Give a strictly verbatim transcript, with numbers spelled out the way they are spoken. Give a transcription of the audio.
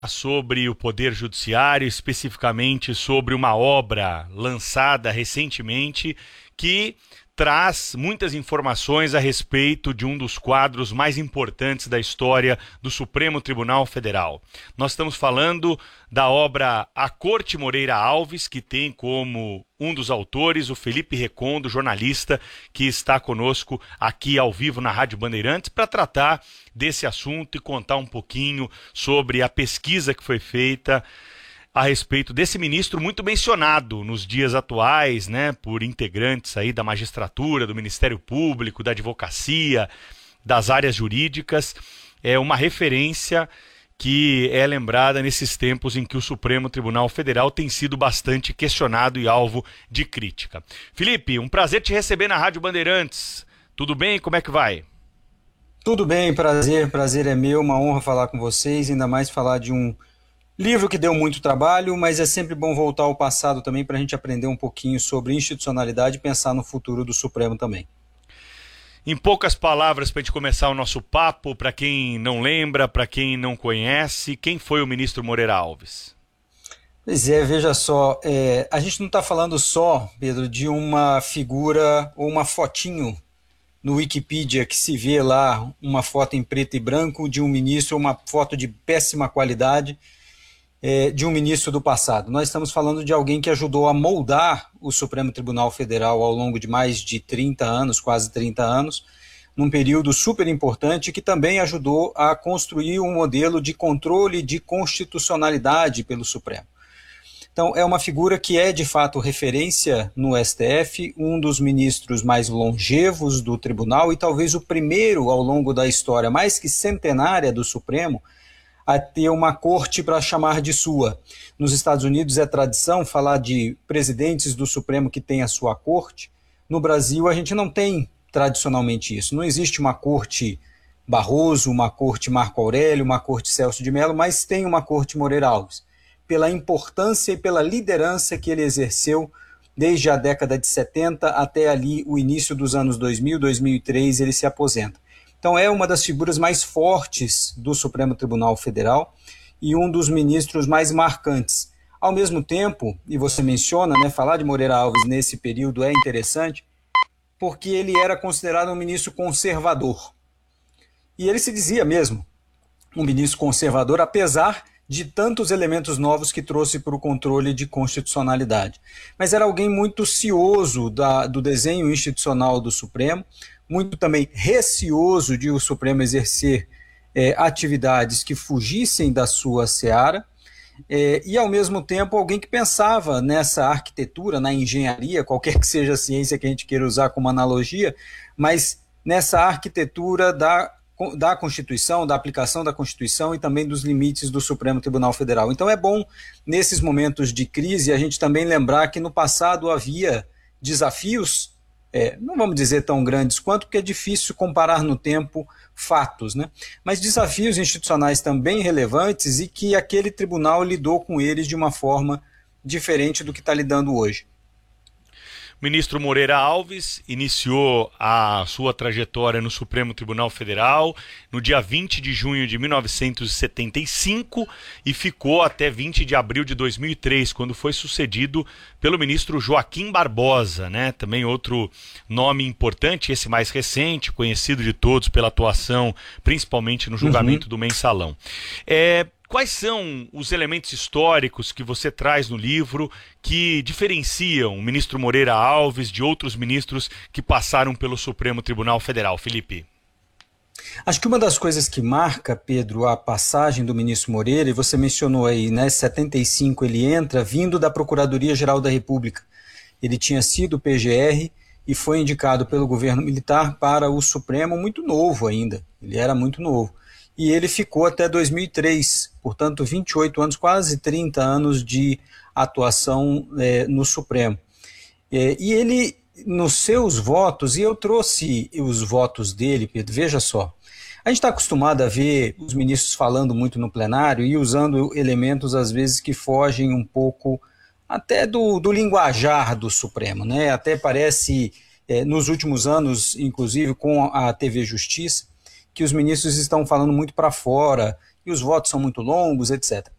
Sobre o Poder Judiciário, especificamente sobre uma obra lançada recentemente que traz muitas informações a respeito de um dos quadros mais importantes da história do Supremo Tribunal Federal. Nós estamos falando da obra A Corte Moreira Alves, que tem como um dos autores o Felipe Recondo, jornalista, que está conosco aqui ao vivo na Rádio Bandeirantes para tratar desse assunto e contar um pouquinho sobre a pesquisa que foi feita a respeito desse ministro muito mencionado nos dias atuais, né, por integrantes aí da magistratura, do Ministério Público, da advocacia, das áreas jurídicas. É uma referência que é lembrada nesses tempos em que o Supremo Tribunal Federal tem sido bastante questionado e alvo de crítica. Felipe, um prazer te receber na Rádio Bandeirantes. Tudo bem? Como é que vai? Tudo bem, prazer, prazer é meu, uma honra falar com vocês, ainda mais falar de um livro que deu muito trabalho, mas é sempre bom voltar ao passado também para a gente aprender um pouquinho sobre institucionalidade e pensar no futuro do Supremo também. Em poucas palavras, para a gente começar o nosso papo, para quem não lembra, para quem não conhece, quem foi o ministro Moreira Alves? Pois é, veja só, é, a gente não está falando só, Pedro, de uma figura ou uma fotinho no Wikipedia que se vê lá, uma foto em preto e branco de um ministro, uma foto de péssima qualidade, É, de um ministro do passado. Nós estamos falando de alguém que ajudou a moldar o Supremo Tribunal Federal ao longo de mais de trinta anos, quase trinta anos, num período super importante, que também ajudou a construir um modelo de controle de constitucionalidade pelo Supremo. Então, é uma figura que é, de fato, referência no S T F, um dos ministros mais longevos do tribunal e talvez o primeiro ao longo da história mais que centenária do Supremo a ter uma corte para chamar de sua. Nos Estados Unidos é tradição falar de presidentes do Supremo que têm a sua corte. No Brasil a gente não tem tradicionalmente isso. Não existe uma corte Barroso, uma corte Marco Aurélio, uma corte Celso de Mello, mas tem uma corte Moreira Alves, pela importância e pela liderança que ele exerceu desde a década de setenta até ali o início dos anos dois mil, dois mil e três, ele se aposenta. Então é uma das figuras mais fortes do Supremo Tribunal Federal e um dos ministros mais marcantes. Ao mesmo tempo, e você menciona, né, falar de Moreira Alves nesse período é interessante, porque ele era considerado um ministro conservador. E ele se dizia mesmo um ministro conservador, apesar de tantos elementos novos que trouxe para o controle de constitucionalidade. Mas era alguém muito cioso da, do desenho institucional do Supremo, muito também receoso de o Supremo exercer é, atividades que fugissem da sua seara, é, e ao mesmo tempo alguém que pensava nessa arquitetura, na engenharia, qualquer que seja a ciência que a gente queira usar como analogia, mas nessa arquitetura da, da Constituição, da aplicação da Constituição e também dos limites do Supremo Tribunal Federal. Então é bom, nesses momentos de crise, a gente também lembrar que no passado havia desafios, É, não vamos dizer tão grandes quanto, porque é difícil comparar no tempo fatos, né? Mas desafios institucionais também relevantes e que aquele tribunal lidou com eles de uma forma diferente do que está lidando hoje. O ministro Moreira Alves iniciou a sua trajetória no Supremo Tribunal Federal no dia vinte de junho de mil novecentos e setenta e cinco e ficou até vinte de abril de dois mil e três, quando foi sucedido pelo ministro Joaquim Barbosa, né? Também outro nome importante, esse mais recente, conhecido de todos pela atuação, principalmente no julgamento uhum. do Mensalão. É... Quais são os elementos históricos que você traz no livro que diferenciam o ministro Moreira Alves de outros ministros que passaram pelo Supremo Tribunal Federal? Felipe. Acho que uma das coisas que marca, Pedro, a passagem do ministro Moreira, e você mencionou aí, né, setenta e cinco ele entra vindo da Procuradoria-Geral da República. Ele tinha sido P G R e foi indicado pelo governo militar para o Supremo muito novo ainda. Ele era muito novo. E ele ficou até dois mil e três, portanto vinte e oito anos, quase trinta anos de atuação é, no Supremo. É, e ele, nos seus votos, e eu trouxe os votos dele, Pedro, veja só, a gente está acostumado a ver os ministros falando muito no plenário e usando elementos, às vezes, que fogem um pouco até do, do linguajar do Supremo, né? Até parece, é, nos últimos anos, inclusive com a T V Justiça, que os ministros estão falando muito para fora e os votos são muito longos, etcétera.